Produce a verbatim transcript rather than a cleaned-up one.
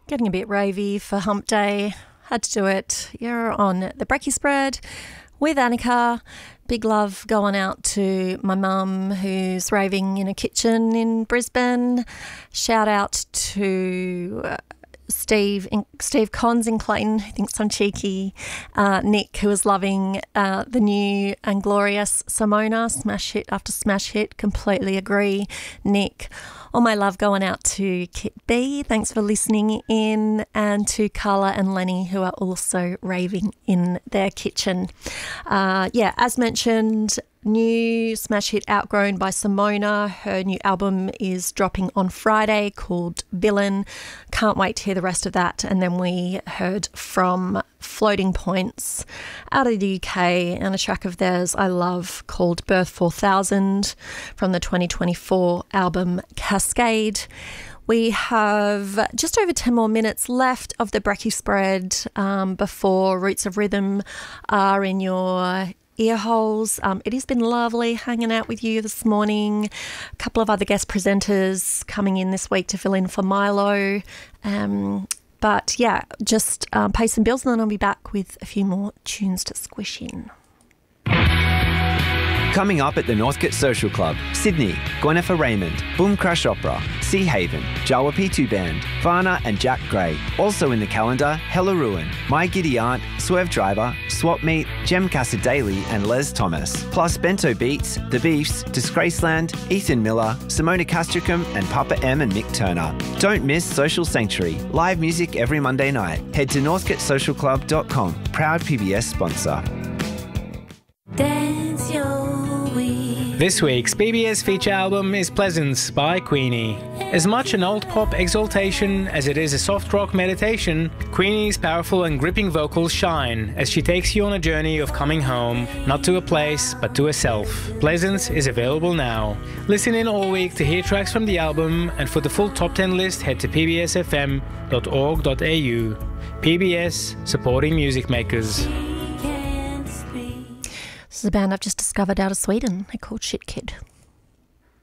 Getting a bit ravey for hump day. Had to do it. You're on the Brekkie Spread with Annika. Big love going out to my mum who's raving in a kitchen in Brisbane. Shout out to uh, Steve in, Steve Cons in Clayton, who thinks I'm cheeky. Uh, Nick, who is loving uh, the new and glorious Simona, smash hit after smash hit. Completely agree, Nick. All my love going out to Kit B. Thanks for listening in. And to Carla and Lenny, who are also raving in their kitchen. Uh, yeah, as mentioned, new smash hit Outgrown by Simona. Her new album is dropping on Friday called Villain. Can't wait to hear the rest of that. And then we heard from Floating Points out of the U K and a track of theirs I love called Birth four thousand from the twenty twenty-four album Cascade. We have just over ten more minutes left of the Brekkie Spread um, before Roots of Rhythm are in your ear holes. Um, it has been lovely hanging out with you this morning. A couple of other guest presenters coming in this week to fill in for Milo. Um, but yeah, just um, pay some bills and then I'll be back with a few more tunes to squish in. Coming up at the Northcote Social Club, Sydney, Gwenefa Raymond, Boom Crash Opera, Sea Haven, Jawa Pitu Band, Varna and Jack Gray. Also in the calendar, Hella Ruin, My Giddy Aunt, Swerve Driver, Swap Meet, Jem Casadaley and Les Thomas. Plus Bento Beats, The Beefs, Disgraceland, Ethan Miller, Simona Castricum and Papa M and Mick Turner. Don't miss Social Sanctuary, live music every Monday night. Head to northcote social club dot com, proud P B S sponsor. Dance your way. This week's P B S feature album is Pleasance by Queenie. As much an old pop exaltation as it is a soft rock meditation, Queenie's powerful and gripping vocals shine as she takes you on a journey of coming home, not to a place, but to herself. Pleasance is available now. Listen in all week to hear tracks from the album, and for the full top ten list, head to p b s f m dot org dot a u. P B S, supporting music makers. This is a band I've just discovered out of Sweden. They're called Shit Kid.